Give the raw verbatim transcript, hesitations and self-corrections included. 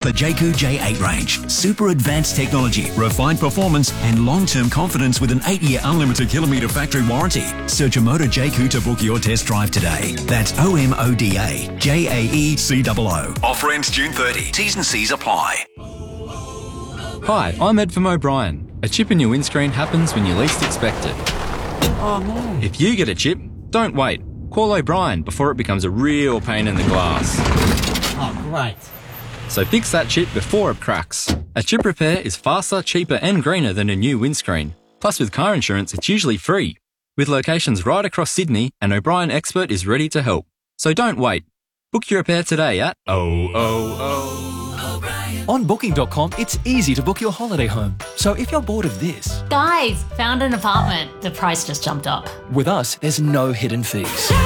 The Jayco J eight range. Super advanced technology, refined performance, and long-term confidence with an eight-year unlimited kilometre factory warranty. Search a Motor Jayco to book your test drive today. That's O M O D A J A E C O O. Offer ends June thirtieth. T's and C's apply. Hi, I'm Ed from O'Brien. A chip in your windscreen happens when you least expect it. Oh no. If you get a chip, don't wait. Call O'Brien before it becomes a real pain in the glass. Oh, great. So fix that chip before it cracks. A chip repair is faster, cheaper and greener than a new windscreen. Plus with car insurance, it's usually free. With locations right across Sydney, an O'Brien expert is ready to help. So don't wait. Book your repair today at oh oh oh. On booking dot com, it's easy to book your holiday home. So if you're bored of this... Guys, found an apartment. The price just jumped up. With us, there's no hidden fees.